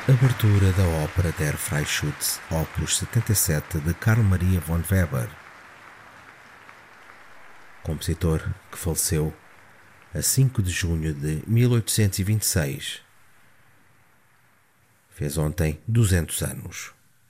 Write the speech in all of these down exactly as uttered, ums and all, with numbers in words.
Abertura da ópera Der Freischütz, opus setenta e sete de Carl Maria von Weber. Compositor que faleceu a cinco de junho de mil oitocentos e vinte e seis. Fez ontem duzentos anos.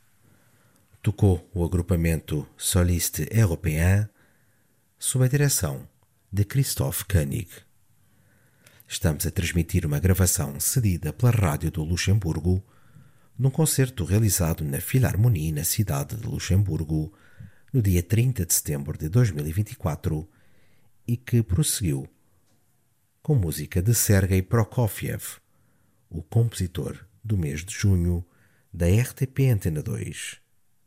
Tocou o agrupamento Soliste Européen sob a direção de Christoph Koenig. Estamos a transmitir uma gravação cedida pela Rádio do Luxemburgo num concerto realizado na Philharmonie na cidade de Luxemburgo no dia trinta de setembro de dois mil e vinte e quatro e que prosseguiu com música de Sergei Prokofiev, o compositor do mês de junho da R T P Antena dois.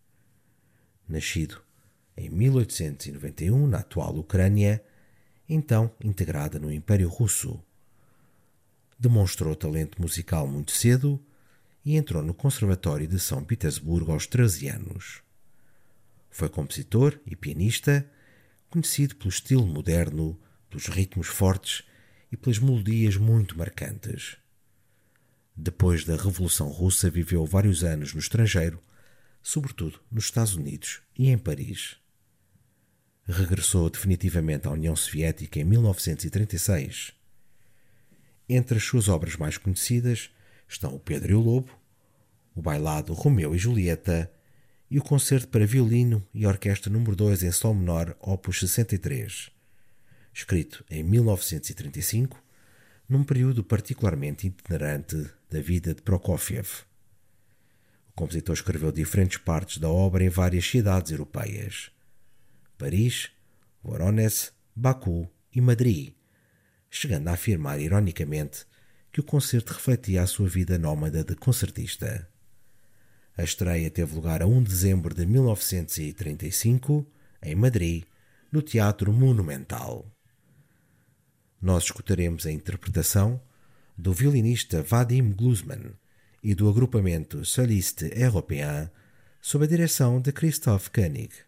Nascido em mil oitocentos e noventa e um na atual Ucrânia, então integrada no Império Russo. Demonstrou talento musical muito cedo e entrou no Conservatório de São Petersburgo aos treze anos. Foi compositor e pianista, conhecido pelo estilo moderno, pelos ritmos fortes e pelas melodias muito marcantes. Depois da Revolução Russa, viveu vários anos no estrangeiro, sobretudo nos Estados Unidos e em Paris. Regressou definitivamente à União Soviética em mil novecentos e trinta e seis. Entre as suas obras mais conhecidas estão o Pedro e o Lobo, o bailado Romeu e Julieta e o concerto para violino e orquestra número dois em sol menor, opus sessenta e três, escrito em mil novecentos e trinta e cinco, num período particularmente itinerante da vida de Prokofiev. O compositor escreveu diferentes partes da obra em várias cidades europeias: Paris, Voronezh, Baku e Madrid, chegando a afirmar ironicamente que o concerto refletia a sua vida nómada de concertista. A estreia teve lugar a um de dezembro de mil novecentos e trinta e cinco, em Madrid, no Teatro Monumental. Nós escutaremos a interpretação do violinista Vadim Gluzman e do agrupamento Soliste Européen sob a direção de Christoph Koenig.